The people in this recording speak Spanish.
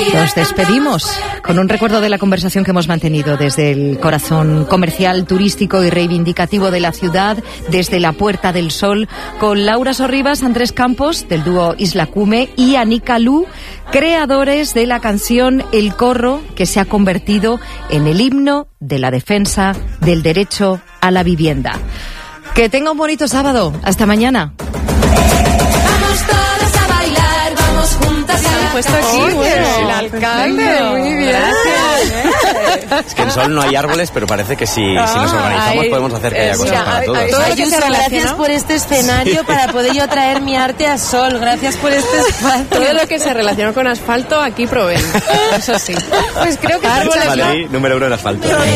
Nos despedimos con un recuerdo de la conversación que hemos mantenido desde el corazón comercial, turístico y reivindicativo de la ciudad, desde la Puerta del Sol, con Laura Sorribas, Andrés Campos, del dúo Isla Cume, y Anika Lu, creadores de la canción El Corro, que se ha convertido en el himno de la defensa del derecho a la vivienda. Que tenga un bonito sábado. Hasta mañana. Vamos todas a bailar, vamos juntas a la puesto aquí, bueno, el alcalde, muy bien. Es que en Sol no hay árboles, pero parece que si nos organizamos podemos hacer que haya cosas para todos. Gracias por este escenario para poder yo traer mi arte a Sol. Gracias por este espacio. Todo lo que se relaciona con asfalto, aquí proveen. Eso sí. Pues creo que Madrid, número 1 en asfalto.